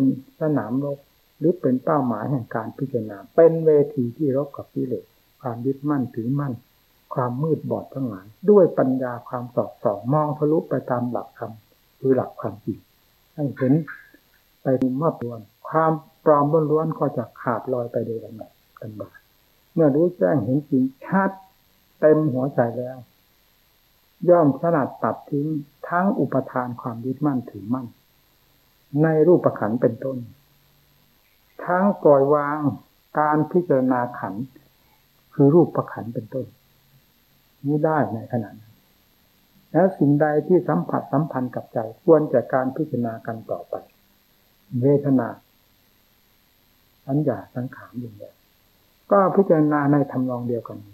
เป็นสนามรบหรือเป็นเป้าหมายแห่งการพิจารณาเป็นเวทีที่รบกับกิเลสความยึดมั่นถือมั่นความมืดบอดทั้งหลายด้วยปัญญาความสอดส่องมองทะลุไปตามหลักธรรมคือหลักความจริงให้เห็นไปมอบล้วนความปลอมล้วนๆก็จะขาดลอยไปโดยลำดับกันบาเมื่อรู้แจ้งเห็นจริงชัดเต็มหัวใจแล้วย่อมสลัดตัดทิ้งทั้งอุปทานความยึดมั่นถือมั่นในรูปขันธ์เป็นต้นทั้งปล่อยวางการพิจารณาขันธ์คือรูปขันธ์เป็นต้นนี้ได้ในขณะนั้นแล้วสิ่งใดที่สัมผัสสัมพันธ์กับใจควรแก่การพิจารณากันต่อไปเวทนาสัญญาสังขารอย่างเดียวก็พิจารณาในทำนองเดียวกัน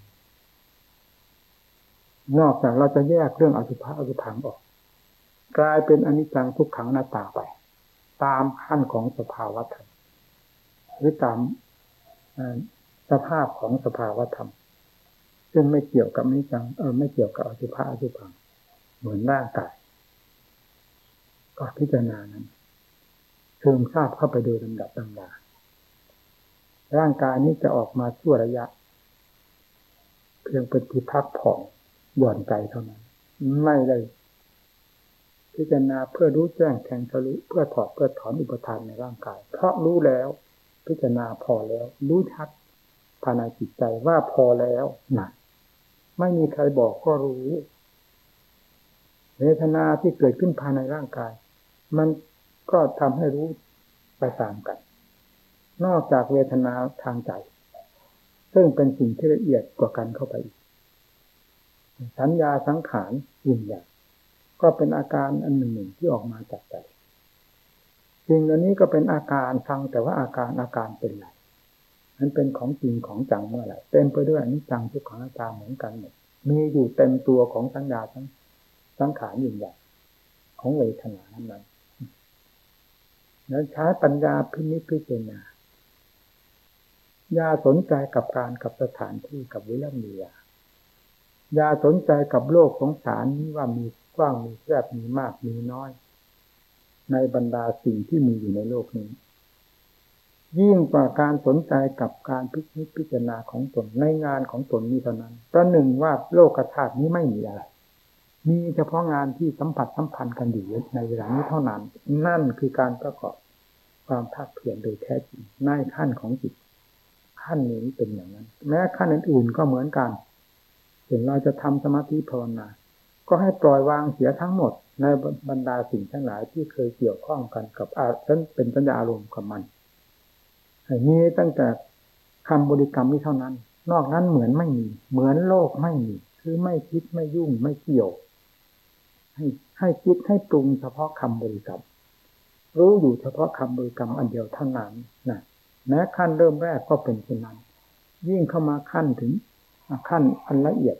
นอกจากเราจะแยกเรื่องอสุภะอสุภังออกกลายเป็นอนิจจังทุกขังอนัตตาไปตามขั้นของสภาวธรรมหรือตามสภาพของสภาวธรรมซึ่งไม่เกี่ยวกับอนิจจังไม่เกี่ยวกับอสุภะอสุภังเหมือนร่างกายก็พิจารณานั้นซึมซาบเข้าไปโดยลำดับลำดาร่างกายนี้จะออกมาชั่วระยะเพียงเป็นที่พักผ่อนหย่อนใจเท่านั้นไม่ได้พิจารณาเพื่อรู้แจ้งแทงทะลุเพื่อถอดเพื่อถอนอุปทานในร่างกายเพราะรู้แล้วพิจารณาพอแล้วรู้ชัดภายในจิตใจว่าพอแล้วนะไม่มีใครบอกก็รู้เวทนาที่เกิดขึ้นภายในร่างกายมันก็ทำให้รู้ไปตามกันนอกจากเวทนาทางใจซึ่งเป็นสิ่งที่ละเอียดกว่ากันเข้าไปอีกสัญญาสังขารวิญญาณก็เป็นอาการอันหนึ่งที่ออกมาจากใจสิ่งเหล่านี้ก็เป็นอาการฟังแต่ว่าอาการเป็นไรมันเป็นของจริงของจังเมื่อไหร่เต็มไปด้วยอนิจจังทุกขังอนัตตาเหมือนกันหมดมีอยู่เต็มตัวของสัญญาทั้งสังขารวิญญาณของเวทนานั้นแล้วใช้ปัญญาพินิจพิจารณาอย่าสนใจกับการกับสถานที่กับวิริยะอย่าสนใจกับโลกของสารนี้ว่ามีกว้างมีแคบมีมากมีน้อยในบรรดาสิ่งที่มีอยู่ในโลกนี้ยิ่งกว่าการสนใจกับการพิจารณาของตนในงานของตนนี้เท่านั้นประหนึ่งว่าโลกธาตุนี้ไม่มีอะไรมีเฉพาะงานที่สัมผัสสัมพันธ์กันอยู่ในเวลานี้เท่านั้นนั่นคือการประกอบความภาคเพียรโดยแท้จริงในขั้นของจิตขั้นนี้เป็นอย่างนั้นแม้ขั้นอื่นๆก็เหมือนกันถึงเราจะทำสมาธิภาวนาก็ให้ปล่อยวางเสียทั้งหมดในบรรดาสิ่งทั้งหลายที่เคยเกี่ยวข้องกันกับเป็นสัญญาอารมณ์กับมันให้มีตั้งแต่คำบริกรรมนี้เท่านั้นนอกนั้นเหมือนไม่มีเหมือนโลกไม่มีคือไม่คิดไม่ยุ่งไม่เกี่ยวให้คิดให้ปรุงเฉพาะคำบริกรรมรู้อยู่เฉพาะคำบริกรรมอันเดียวเท่านั้นนะแม้ขั้นเริ่มแรกก็เป็นเช่นนั้นยิ่งเข้ามาขั้นถึงขั้นอันละเอียด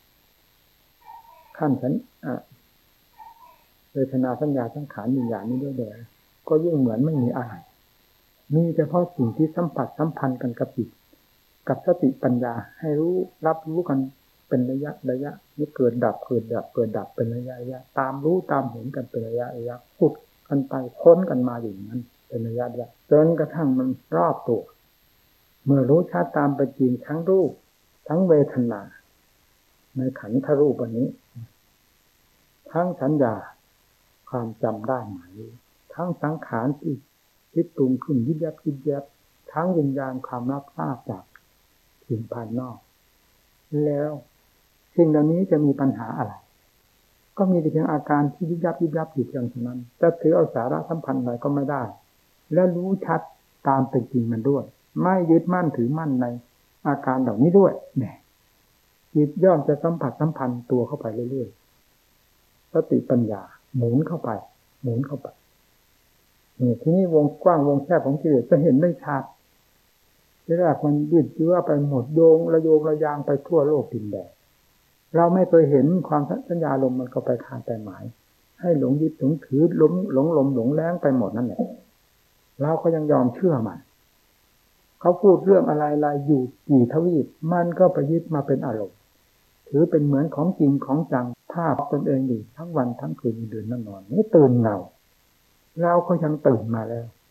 ขั้นเวทนาสัญญาสังขารวิญญาณนี้ด้วยเลยก็ยิ่งเหมือนไม่มีอะไรมีเฉพาะสิ่งที่สัมผัสสัมพันธ์กันกับจิตกับสติปัญญาให้รู้รับรู้กันเป็นระยะนี่เกิดดับเป็นระยะตามรู้ตามเห็นกันเป็นระยะพูดกันไปค้นกันมาอยู่นั้นเป็นระยะจนกระทั่งมันรอบตัวเมื่อรู้ชัดตามเป็นจริงทั้งรูปทั้งเวทนาในขันธรูปอันนี้ทั้งสัญญาความจำได้หมายทั้งสังขารที่คิดปรุงขึ้นยิบยับทั้งวิญญาณความรับทราบจากสิ่งภายนอกแล้วสิ่งเหล่านี้จะมีปัญหาอะไรก็มีแต่เพียงอาการที่ยิบยับอยู่เพียงเท่านั้นจะถือเอาสาระสัมพันธ์อะไรก็ไม่ได้และรู้ชัดตามเป็นจริงมันด้วยไม่ยึดมั่นถือมั่นในอาการเหล่านี้ด้วยเนี่ยจิตย่อมจะสัมผัสสัมพันธ์ตัวเข้าไปเรื่อยๆสติปัญญาหมุนเข้าไปทีนี้วงกว้างวงแคบของกิเลสจะเห็นได้ชัดที่แรกมันยืดเยื้อไปหมดโยงระยางไปทั่วโลกดินแดนเราไม่เคยเห็นความสัญญาลมมันก็ไปคานไปหมายให้หลงยึดหลงถือหลงลมหลงแรงไปหมดนั่นแหละเราก็ยังยอมเชื่อมันเขาพูดเรื่องอะไรอยู่กี่ทวีปมันก็ไปยึดมาเป็นอารมณ์ถือเป็นเหมือนของจริงของจังภาพตนเองอยู่ทั้งวันทั้งคืนเดือนนอนนี่ตื่นเงาเราก็ยังตื่นมาแล้ว